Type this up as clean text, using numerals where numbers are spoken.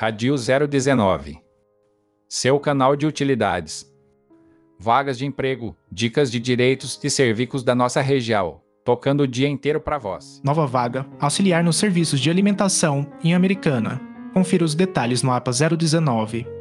Radio 019. Seu canal de utilidades. Vagas de emprego, dicas de direitos e serviços da nossa região, tocando o dia inteiro para vós. Nova vaga, auxiliar nos serviços de alimentação em Americana. Confira os detalhes no APA 019.